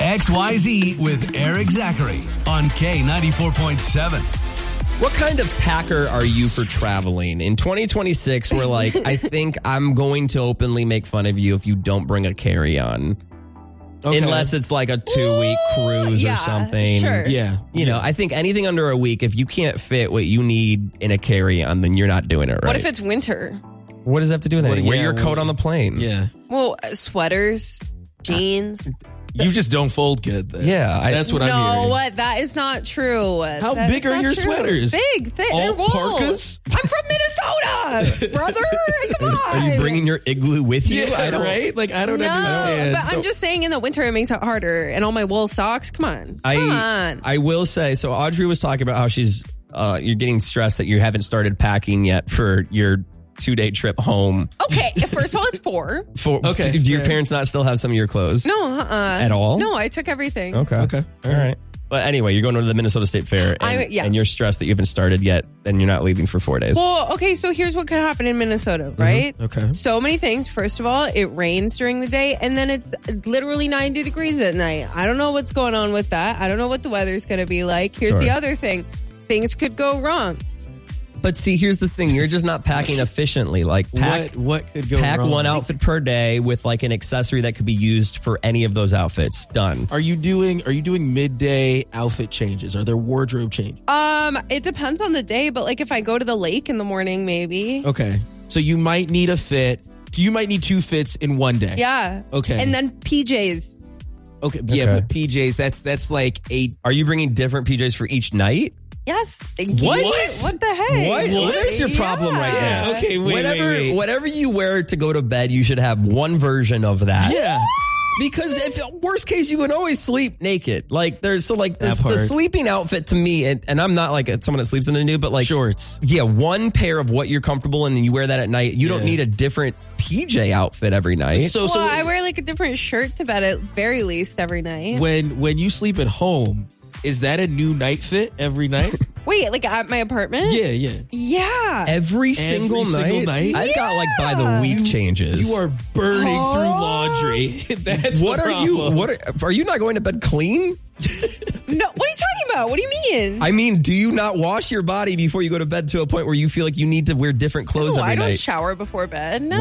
XYZ with Eric Zachary on K94.7. What kind of packer are you for traveling? In 2026, we're like, I think I'm going to openly make fun of you if you don't bring a carry-on. Okay. Unless it's like a 2-week cruise or something. Sure. Yeah. You know, I think anything under a week, if you can't fit what you need in a carry-on, then you're not doing it right. What if it's winter? What does that have to do with anything? Wear your coat on the plane. Yeah. Well, sweaters, jeans. You just don't fold good. Then. Yeah. That's what I'm hearing. No, that is not true. How big are your sweaters? Big, thick. All They're wool. parkas? I'm from Minnesota, brother. Come on. Are you bringing your igloo with you? Yeah, right? Like, I don't No, understand. but I'm just saying in the winter it makes it harder. And all my wool socks, come on. I will say, so Audrey was talking about how she's, you're getting stressed that you haven't started packing yet for your 2-day trip home. Okay, first of all, it's 4. Okay. Do your parents not still have some of your clothes? No, At all? No, I took everything. Okay. All right. But anyway, you're going to the Minnesota State Fair and you're stressed that you haven't started yet and you're not leaving for 4 days. Well, okay, so here's what could happen in Minnesota, right? Mm-hmm. Okay. So many things. First of all, it rains during the day and then it's literally 90 degrees at night. I don't know what's going on with that. I don't know what the weather's going to be like. Here's the other thing. Things could go wrong. But see, here's the thing. You're just not packing efficiently. Like, what could go pack wrong? one outfit per day with like an accessory that could be used for any of those outfits. Done. Are you doing midday outfit changes? Are there wardrobe changes? It depends on the day, but like if I go to the lake in the morning, maybe. Okay. So you might need a fit. You might need 2 fits in one day. Yeah. Okay. And then PJs. Okay. Yeah, but PJs, that's like 8. Are you bringing different PJs for each night? Yes. What? What the heck? What is your problem right now? Okay, wait. Whatever you wear to go to bed, you should have one version of that. Yeah. Because if worst case, you would always sleep naked. Like the part. sleeping outfit to me, and I'm not like someone that sleeps in a nude, but like shorts. Yeah, one pair of what you're comfortable in, and you wear that at night. You don't need a different PJ outfit every night. So I wear like a different shirt to bed at very least every night. When you sleep at home, is that a new night fit every night? Wait, like at my apartment? Yeah. Yeah. Every single night? I've got like by the week changes. You are burning through laundry. That's what the are problem. Are you not going to bed clean? No, what are you talking about? What do you mean? I mean, do you not wash your body before you go to bed to a point where you feel like you need to wear different clothes every night? I don't shower before bed. No.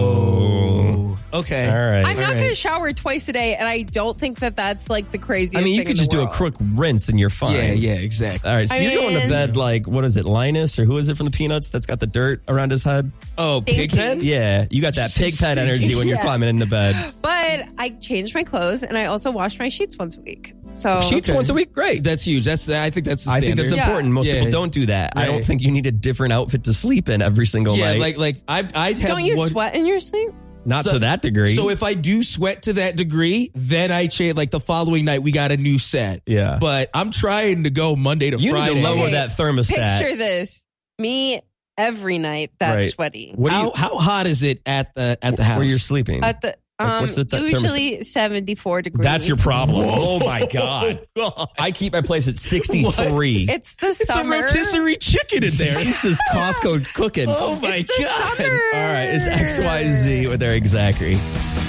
Whoa. Okay. All right. I'm not going to shower twice a day, and I don't think that that's like the craziest thing. I mean, you could just do a quick rinse and you're fine. Yeah, exactly. All right, so you're going to bed like, what is it, Linus, or who is it from the Peanuts that's got the dirt around his head? Oh, Pigpen? Yeah, you got that Pigpen energy when you're climbing into bed. But I changed my clothes, and I also wash my sheets once a week. So sheets once a week, great. That's huge. I think that's the standard. I think that's important. Most people don't do that. Right. I don't think you need a different outfit to sleep in every single night. Like I'd have. Don't you sweat in your sleep? Not to that degree. So if I do sweat to that degree, then I change. Like the following night, we got a new set. Yeah. But I'm trying to go Monday to Friday. You need to lower that thermostat. Picture this: me every night that's sweaty. How hot is it at the house where you're sleeping? At the usually 74 degrees. That's your problem. Whoa. Oh my God. I keep my place at 63. What? It's the summer. It's a rotisserie chicken in there. She's just Costco cooking. Oh my God. Summer. All right, it's XYZ with Eric Zachary.